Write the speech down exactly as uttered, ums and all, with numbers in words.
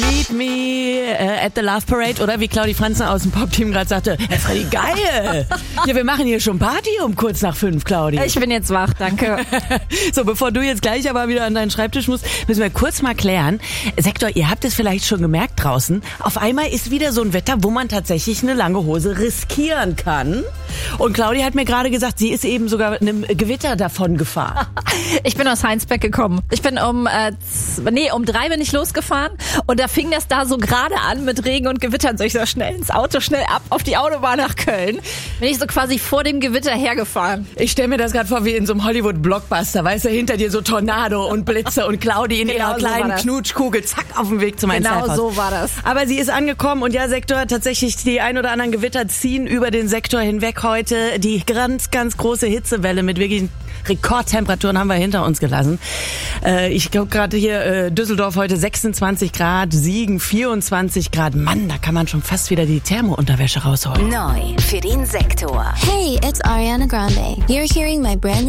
Meet me äh, at the Love Parade, oder wie Claudi Franzen aus dem Pop-Team gerade sagte, Herr Freddy, geil! Ja, wir machen hier schon Party um kurz nach fünf, Claudi. Ich bin jetzt wach, danke. So, bevor du jetzt gleich aber wieder an deinen Schreibtisch musst, müssen wir kurz mal klären. Sektor, ihr habt es vielleicht schon gemerkt draußen, auf einmal ist wieder so ein Wetter, wo man tatsächlich eine lange Hose riskieren kann. Und Claudi hat mir gerade gesagt, sie ist eben sogar einem Gewitter davon gefahren. Ich bin aus Heinsberg gekommen. Ich bin um, äh, z- nee, um drei bin ich losgefahren und da fing das da so gerade an mit Regen und Gewittern. So ich so schnell ins Auto, schnell ab auf die Autobahn nach Köln. Bin ich so quasi vor dem Gewitter hergefahren. Ich stelle mir das gerade vor wie in so einem Hollywood-Blockbuster, weißt du, hinter dir so Tornado und Blitze und Claudi in Genau ihrer so war kleinen das. Knutschkugel, zack, auf dem Weg zum Genau Einzelhaus. so war das. Aber sie ist angekommen und ja, Sektor, tatsächlich die ein oder anderen Gewitter ziehen über den Sektor hinweg heute. Die ganz, ganz große Hitzewelle mit wirklich Rekordtemperaturen haben wir hinter uns gelassen. Äh, ich glaube gerade hier äh, Düsseldorf heute sechsundzwanzig Grad, Siegen vierundzwanzig Grad. Mann, da kann man schon fast wieder die Thermounterwäsche rausholen. Neu für den Sektor. Hey, it's Ariana Grande. You're hearing my brand new